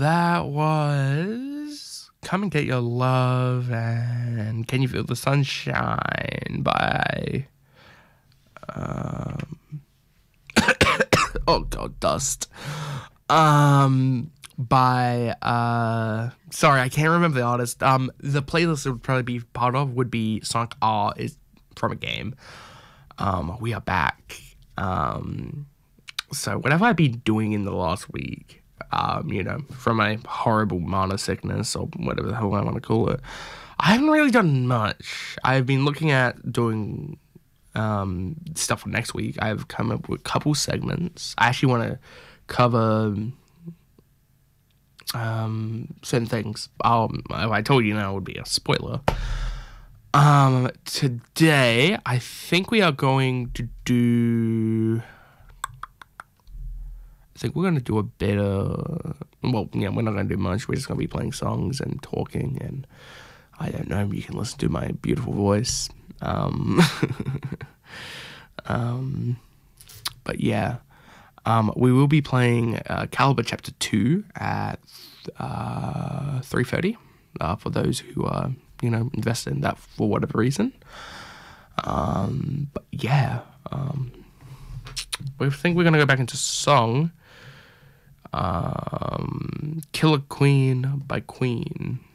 That was Come and Get Your Love and Can You Feel the Sunshine by oh god, Dust. By sorry, I can't remember the artist. The playlist it would probably be part of would be Sonic R is from a game. We are back. So whatever I've been doing in the last week, from my horrible mana sickness or whatever the hell I want to call it, I haven't really done much. I've been looking at doing stuff for next week. I've come up with a couple segments. I actually want to cover certain things. If I told you now, it would be a spoiler. Today, I think we are going to do... I think we're going to do a bit of... Well, yeah, we're not going to do much. We're just going to be playing songs and talking, and I don't know, you can listen to my beautiful voice. But yeah, we will be playing Caliber Chapter 2 at 3:30 for those who are, invested in that for whatever reason. But yeah, we think we're going to go back into song. Killer Queen by Queen.